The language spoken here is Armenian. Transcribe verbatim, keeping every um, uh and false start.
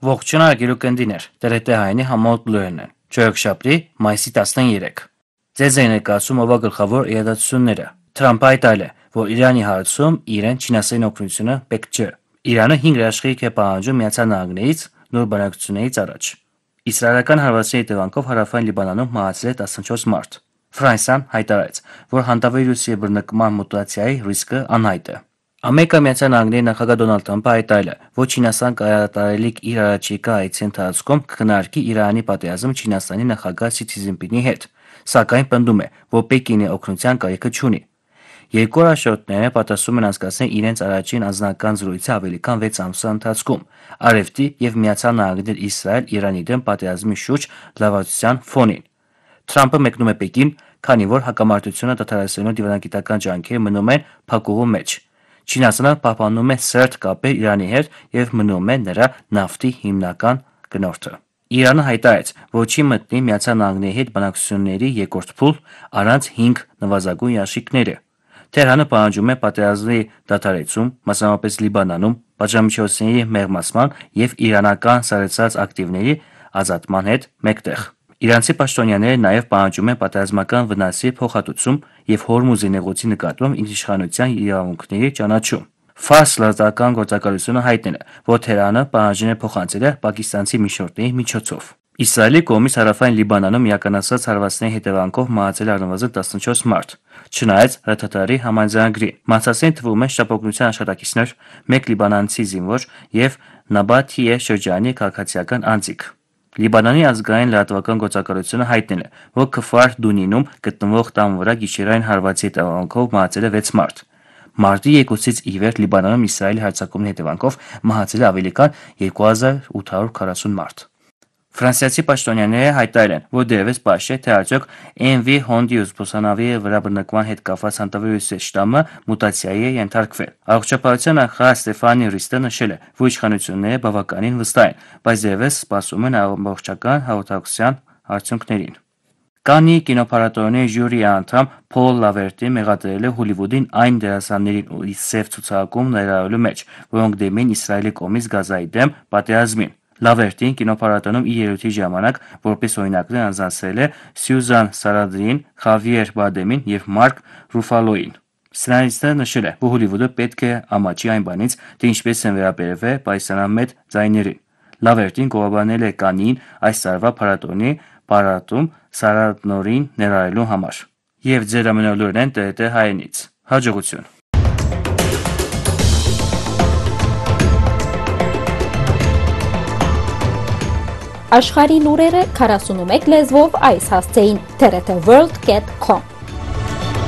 Ողջույն արգելուկնդիներ, Տերետե հայնի համոտ լուրերն են, չորեքշաբթի, մայիսի տասներեք։ Ձեզ է ներկայացում ով գլխավոր իրադարձությունները։ Թրամփը հայտարարել է, որ Իրանի հարցում իրեն Չինաստանի օգնությունը պետք չէ։ Իրանը հինգ երաշխիք է պահանջում Միացյալ Նահանգներից նոր բանակցություններից առաջ։ Իսրայելական հարվածի հետևանքով հարավային Լիբանանում մահացել է տասնչորս մարդ։ Ֆրանսիան հայտարարեց, որ հանդավիրուսի բռնկման մուտացիայի ռիսկը անհայտ է։ Ամերիկա Միացյալ Նահանգների նախագահ Դոնալդ Թրամփը հայտարարել է, որ Չինաստան կայարատարելիք իր առաջիկա այցի ընթացքում կքննարկի Իրանի պատերազմը Չինաստանի նախագահ Սի Ցզինպինի հետ, սակայն պնդում է, որ Պեկինի օգնության կարիքը չունի։ Երկու առաջնորդները պատրաստվում են անցկացնել իրենց առաջին անձնական զրույցը ավելի քան վեց ամսվա ընթացքում Արևտի եւ Միացյալ Նահանգներ Իսրայել-Իրանի դեմ պատերազմի շուրջ լավացության ֆոնին։ Թրամփը մեկնում է Պեկին, քանի որ հակամարտությունը դադարեցնելու դիվանագիտական ջանքերը մնում են փակուղու մեջ։ Չինաստանը պահպանում է սերտ կապեր Իրանի հետ եւ մնում է նրա նավթի հիմնական գնորդը։ Իրանը հայտարարեց, որ չի մտնի Միացյալ Նահանգների հետ բանակցությունների երկրորդ փուլ առանց հինգ նվազագույն երաշխիքների։ Թեհրանը պահանջում է պատերազմի դադարեցում, մասնավորապես Լիբանանում, պատժամիջոցների մեղմացման եւ իրանական սառեցած ակտիվների ազատման հետ մեկտեղ։ Իրանցի պաշտոնյաները նաև պահանջում են պատերազմական վնասի փոխհատուցում եւ Հորմուզի նեղուցի նկատմամբ ինքնիշխանության իրավունքների ճանաչում։ Ֆարս լրատվական գործակալությունը հայտնել է, որ Թեհրանը պահանջներ է փոխանցել պակիստանցի միջնորդների միջոցով։ Իսրայելի կողմից հարավային Լիբանանում իրականացած հարվածների հետևանքով մահացել է առնվազն տասնչորս մարդ։ Չնայած հրթաթարի համաձայնագրի մահացածին թվում են շտապօգնության աշխատակիցներ, մեկ լիբանանցի զինվոր եւ Նաբաթիե շրջանի քաղաքացիական անձիկ։ Լիբանանի ազգային լրատվական գործակալությունը հայտնել է, որ Քֆար Դունինում գտնվող տան վրա գիշերային հարվածի հետևանքով մահացել է վեց մարդ։ Մարտի երկուսից ի վեր Լիբանանում Իսրայելի հարձակումների հետևանքով մահացել է ավելի քան երկու հազար ութ հարյուր քառասուն մարդ։ Ֆրանսիացի պաշտոնյաները հայտարարել են, որ դեռևս պարզ չէ, թե արդյոք Էն վի հոնդիուս բուսանավի վրա բռնկման հետ կապված հանդավիրուսի շտամը մուտացիայի է ենթարկվել։ Առողջապահության նախարար Ստեֆանի Ռիստը նշել է, որ իշխանությունները բավականին վստահ են, բայց դեռևս սպասում են ամբողջական հաղորդակցության արդյունքներին։ Կաննի կինոփառատոնի ժյուրիի անդամ Փոլ Լավերտին մեղադրել է Հոլիվուդին այն դերասաններին սև ցուցակում ներառելու մեջ, որոնք դեմ էին Իսրայելի կողմից Գազայի դեմ պատերազմին։ Լավերտին կինոփառատոնում իր ելույթի ժամանակ որպես օրինակներ անձնացրել է Սյուզան Սարանդրին, Խավիեր Բարդեմին եւ Մարկ Ռուֆալոին։ Սցենարիստը նշել է, որ Հոլիվուդը պետք է ամաչի այն բանից, թե ինչպես են վերաբերվել պայսանամետ ձայներին։ Լավերտին կողաբանել է Կանին այս տարվա փառատոնի պարատում Սարանդրին ներառելու համար։ Եվ ձեր ամենալուրն են Տերետե հայերենից։ Հաջողություն։ Աշխարհի լուրերը քառասունմեկ լեզվով այս հասցեին T R T world dot com